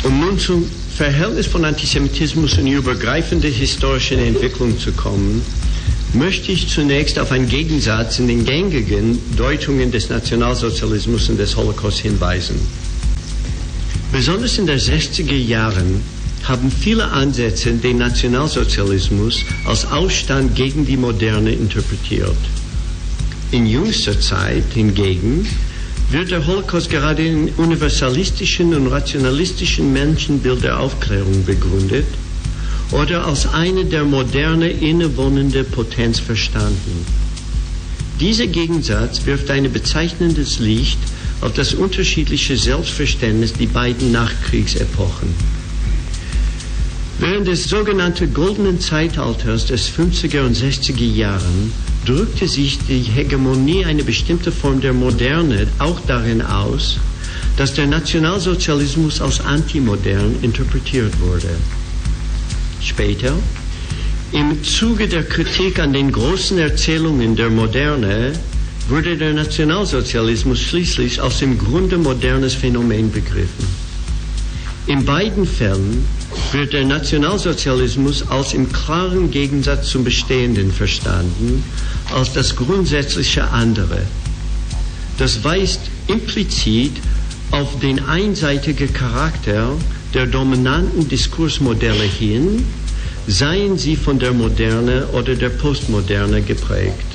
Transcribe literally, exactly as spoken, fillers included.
Um nun zum Verhältnis von Antisemitismus und übergreifende historische Entwicklung zu kommen, möchte ich zunächst auf einen Gegensatz in den gängigen Deutungen des Nationalsozialismus und des Holocaust hinweisen. Besonders in den sechziger Jahren haben viele Ansätze den Nationalsozialismus als Aufstand gegen die Moderne interpretiert. In jüngster Zeit hingegen wird der Holocaust gerade in universalistischen und rationalistischen Menschenbild der Aufklärung begründet oder als eine der moderne innewohnende Potenz verstanden. Dieser Gegensatz wirft ein bezeichnendes Licht auf das unterschiedliche Selbstverständnis der beiden Nachkriegsepochen. Während des sogenannten goldenen Zeitalters des fünfziger und sechziger Jahren drückte sich die Hegemonie einer bestimmten Form der Moderne auch darin aus, dass der Nationalsozialismus als antimodern interpretiert wurde. Später, im Zuge der Kritik an den großen Erzählungen der Moderne, wurde der Nationalsozialismus schließlich als im Grunde modernes Phänomen begriffen. In beiden Fällen wird der Nationalsozialismus als im klaren Gegensatz zum Bestehenden verstanden, als das grundsätzliche andere. Das weist implizit auf den einseitigen Charakter der dominanten Diskursmodelle hin, seien sie von der Moderne oder der Postmoderne geprägt.